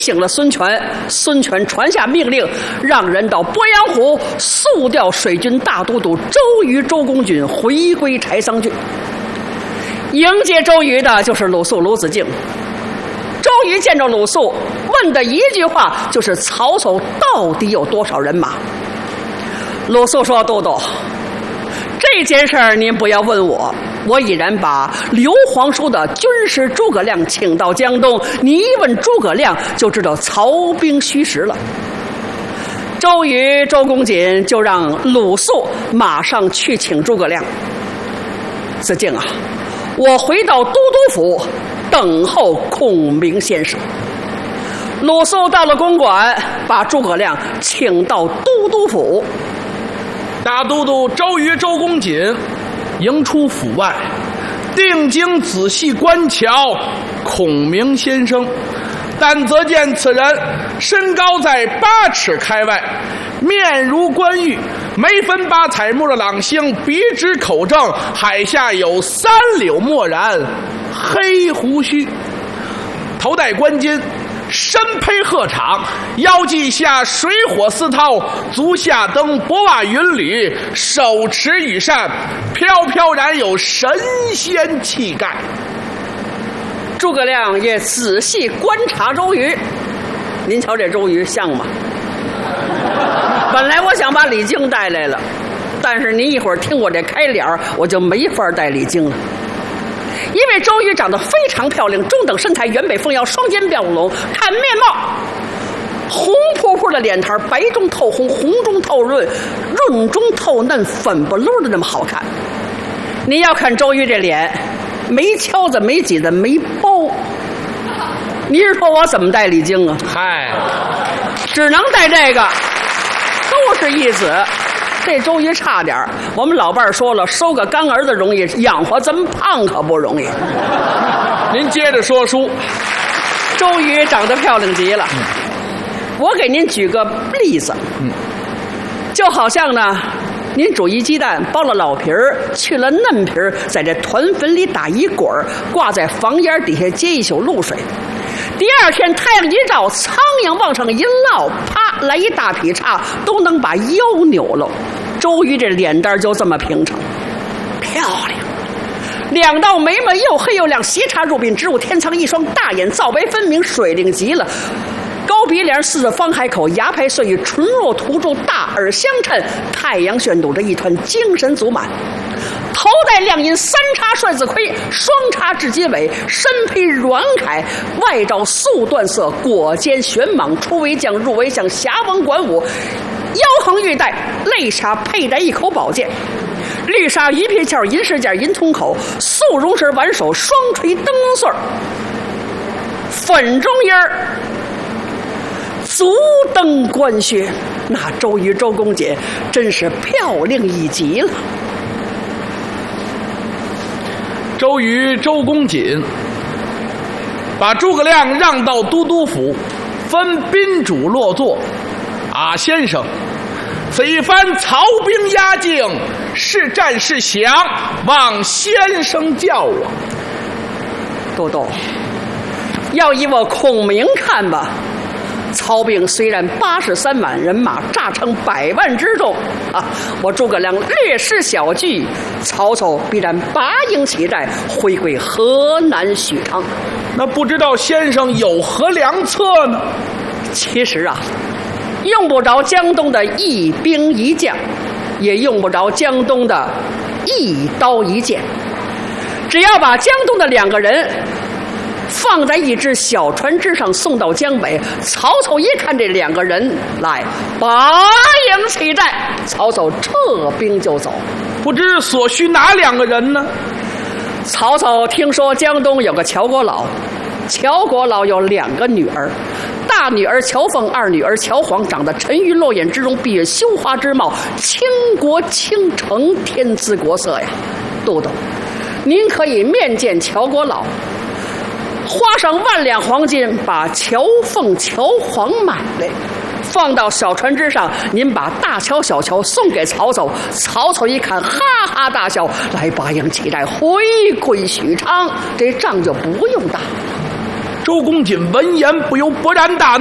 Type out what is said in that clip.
醒了孙权，孙权传下命令，让人到鄱阳湖速调水军大都督周瑜、周公瑾回归柴桑郡。迎接周瑜的就是鲁肃、鲁子敬。周瑜见着鲁肃，问的一句话就是曹操到底有多少人马？鲁肃说：“都督，这件事儿您不要问我。”我已然把刘皇叔的军师诸葛亮请到江东，你一问诸葛亮就知道曹兵虚实了。周瑜、周公瑾就让鲁肃马上去请诸葛亮。子敬啊，我回到都督府等候孔明先生。鲁肃到了公馆，把诸葛亮请到都督府。 大都督周瑜、周公瑾迎出府外，定睛仔细观瞧孔明先生，但则见此人身高在8尺开外，面如冠玉，眉分8彩目的朗星，鼻直口正，海下有3绺墨然，黑胡须，头戴冠巾，身披鹤氅，腰系下水火丝绦，足下蹬薄袜云履，手持羽扇，飘飘然有神仙气概。 诸葛亮也仔细观察周瑜，您瞧这周瑜像吗？本来我想把李靖带来了，但是您一会儿听我这开脸我就没法带李靖了。因为周瑜长得非常漂亮，中等身材，圆背丰腰，双肩标拢，看面貌红扑扑的脸蛋，白中透红，红中透润，润中透嫩，粉不溜的那么好看。你要看周瑜这脸，没敲子，没挤子，没包。你是说我怎么带李靖啊？ 嗨， 只能带这个，都是义子。这周瑜差点，我们老伴儿说了，收个干儿子容易，养活这么胖可不容易。 您接着说书。 周瑜长得漂亮极了，我给您举个例子，就好像呢，您煮一鸡蛋，剥了老皮儿，去了嫩皮儿，在这团粉里打一滚儿，挂在房檐底下接一宿露水。第二天太阳一照，苍蝇往上一落，啪来一大劈叉，都能把腰扭了。周瑜这脸蛋就这么平整，漂亮，2道眉毛又黑又亮，斜插入鬓，直入天仓，一双大眼皂白分明，水灵极了。高鼻梁，四着方海口，牙排碎玉，唇若涂朱，大耳相衬，太阳炫度着一团精神足满。头戴亮银3插帅字盔，双插至襟尾，身披软铠，外罩素缎色，裹肩玄蟒，出为将，入为相，侠翁管武，腰横玉带，肋下佩戴一口宝剑，绿纱鱼皮鞘，银饰件，银铜口，素绒绳挽手，双垂灯笼穗，粉中衣儿，足蹬官靴。那周瑜、周公瑾真是漂亮一极了。 周瑜、周公瑾把诸葛亮让到都督府，分宾主落座。啊，先生，此一番曹兵压境，是战是降，望先生教我。 豆豆，要以我孔明看吧，曹兵虽然83万人马，诈称100万之众啊，我诸葛亮略施小计，曹操必然拔营起寨，回归河南许昌。 那不知道先生有何良策呢？ 其实啊，用不着江东的一兵一将，也用不着江东的一刀一剑，只要把江东的2个人放在一只小船之上，送到江北。曹操一看这2个人来，拔营起寨，曹操撤兵就走。 不知所需哪2个人呢？ 曹操听说江东有个乔国老，乔国老有2个女儿，大女儿乔凤，二女儿乔黄，长得沉鱼落雁之容，闭月羞花之貌，倾国倾城，天姿国色呀。豆豆，您可以面见乔国老，花上10000两黄金，把乔凤、乔黄买来，放到小船之上，您把大乔、小乔送给曹操。曹操一看，哈哈大笑，来拔营起寨，回归许昌，这仗就不用打了。 周公瑾闻言不由勃然大